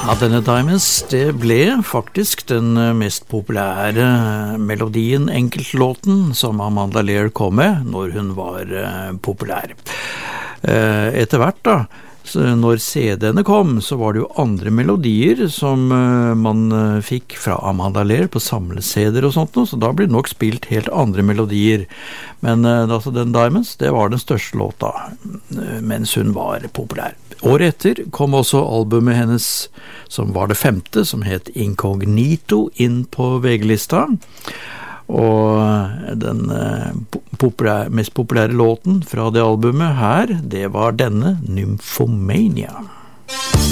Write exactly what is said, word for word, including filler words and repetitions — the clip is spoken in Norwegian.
Ja, denne Diamonds, det ble faktisk den mest populære melodien, enkeltlåten, som Amanda Lear kom med når hun var populær. Etter hvert da, når C D-ene kom, så var det jo andre melodier som man fikk fra Amanda Lear på samle-C D-er og sånt, så da ble det nok spilt helt andre melodier. Men altså, den Diamonds, det var den største låta, mens hun var populær. Året etter kom også albumet hennes, som var det femte, som het Incognito, inn på V G-lista. Og den populær, mest populære låten fra det albumet her, det var denne, Nymphomania.